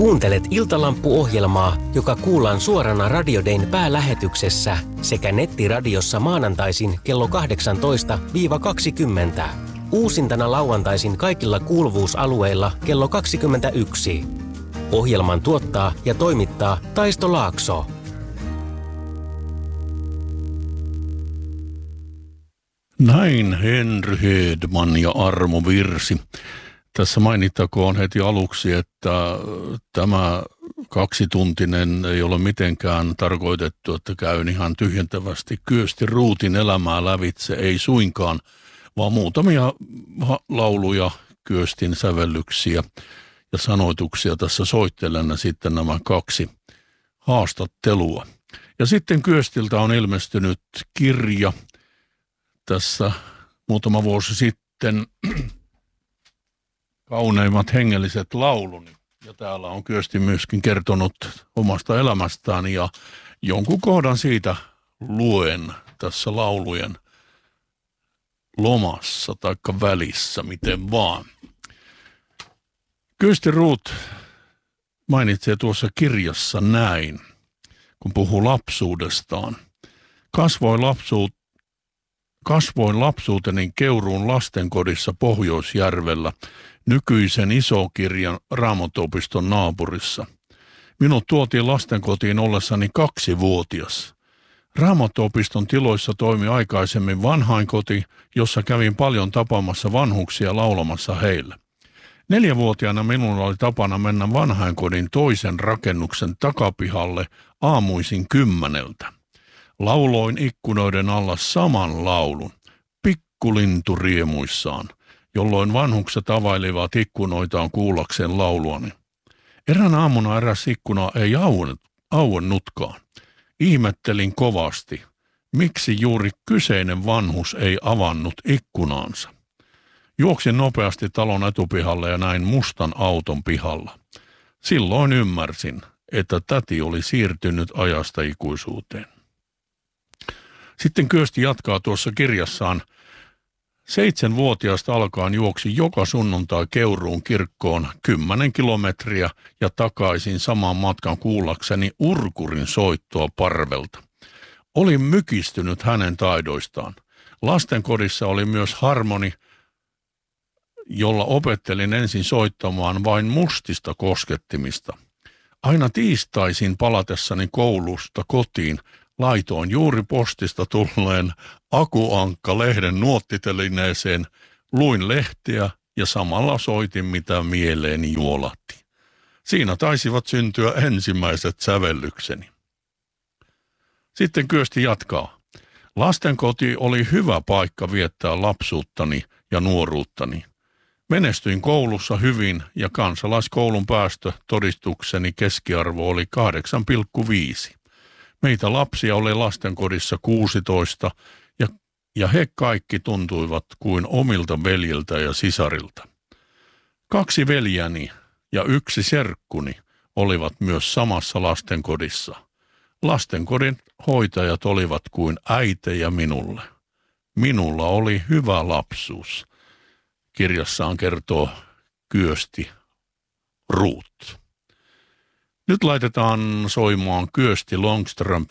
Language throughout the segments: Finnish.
Kuuntelet Iltalampu-ohjelmaa, joka kuullaan suorana Radio Dayn päälähetyksessä sekä nettiradiossa maanantaisin kello 18-20. Uusintana lauantaisin kaikilla kuuluvuusalueilla kello 21. Ohjelman tuottaa ja toimittaa Taisto Laakso. Näin Henry Hedman ja Armo Virsi. Tässä mainittakoon heti aluksi, että tämä 2-tuntinen ei ole mitenkään tarkoitettu, että käyn ihan tyhjentävästi Kyösti Ruutin elämää lävitse, ei suinkaan, vaan muutamia lauluja, Kyöstin sävellyksiä ja sanoituksia tässä soittelen sitten nämä 2 haastattelua. Ja sitten Kyöstiltä on ilmestynyt kirja tässä muutama vuosi sitten, Kauneimmat hengelliset lauluni. Ja täällä on Kyösti myöskin kertonut omasta elämästään ja jonkun kohdan siitä luen tässä laulujen lomassa taikka välissä, miten vaan. Kyösti Ruut mainitsee tuossa kirjassa näin, kun puhuu lapsuudestaan. Kasvoin lapsuuteni Keuruun lastenkodissa Pohjoisjärvellä, nykyisen Isokirjan Raamattuopiston naapurissa. Minut tuotiin lastenkotiin ollessani 2-vuotias. Raamattuopiston tiloissa toimi aikaisemmin vanhainkoti, jossa kävin paljon tapaamassa vanhuksia laulamassa heille. 4-vuotiaana minulla oli tapana mennä vanhainkodin toisen rakennuksen takapihalle aamuisin 10. Lauloin ikkunoiden alla saman laulun, pikkulintu riemuissaan, jolloin vanhukset availivat ikkunoitaan kuullakseen lauluani. Erään aamuna eräs ikkuna ei auennutkaan. Ihmettelin kovasti, miksi juuri kyseinen vanhus ei avannut ikkunaansa. Juoksin nopeasti talon etupihalle ja näin mustan auton pihalla. Silloin ymmärsin, että täti oli siirtynyt ajasta ikuisuuteen. Sitten Kyösti jatkaa tuossa kirjassaan. 7-vuotiaasta alkaen juoksi joka sunnuntai Keuruun kirkkoon 10 kilometriä ja takaisin saman matkan kuullakseni urkurin soittoa parvelta. Olin mykistynyt hänen taidoistaan. Lastenkodissa oli myös harmoni, jolla opettelin ensin soittamaan vain mustista koskettimista. Aina tiistaisin palatessani koulusta kotiin laitoin juuri postista tulleen Akuankka-lehden nuottitelineeseen, luin lehtiä ja samalla soitin mitä mieleeni juolahti. Siinä taisivat syntyä ensimmäiset sävellykseni. Sitten Kyösti jatkaa. Lastenkoti oli hyvä paikka viettää lapsuuttani ja nuoruuttani. Menestyin koulussa hyvin ja kansalaiskoulun päästötodistukseni keskiarvo oli 8,5. Meitä lapsia oli lastenkodissa 16 ja he kaikki tuntuivat kuin omilta veljiltä ja sisarilta. 2 veljäni ja 1 serkkuni olivat myös samassa lastenkodissa. Lastenkodin hoitajat olivat kuin äitejä minulle. Minulla oli hyvä lapsuus, kirjassaan kertoo Kyösti Ruut. Nyt laitetaan soimaan Kyösti Longström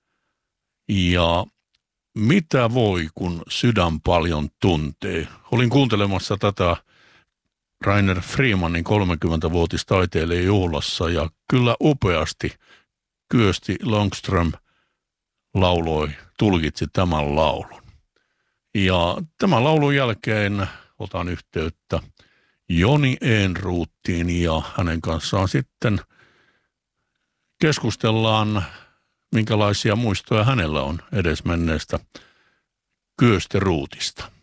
ja Mitä voi, kun sydän paljon tuntee. Olin kuuntelemassa tätä Rainer Freemanin 30-vuotistaiteilijajuhlassa ja kyllä upeasti Kyösti Longström tulkitsi tämän laulun. Ja tämän laulun jälkeen otan yhteyttä Joni Ehnruuttiin ja hänen kanssaan sitten keskustellaan, minkälaisia muistoja hänellä on edesmenneestä Kyösti Ruutista.